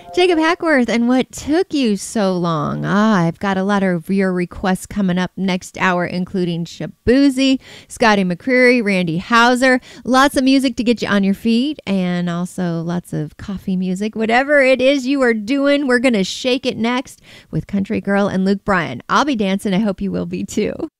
Jacob Hackworth, and what took you so long? I've got a lot of your requests coming up next hour, including Shabuzi, Scotty McCreery, Randy Hauser. Lots of music to get you on your feet, and also lots of coffee music. Whatever it is you are doing, we're going to shake it next with Country Girl and Luke Bryan. I'll be dancing. I hope you will be too.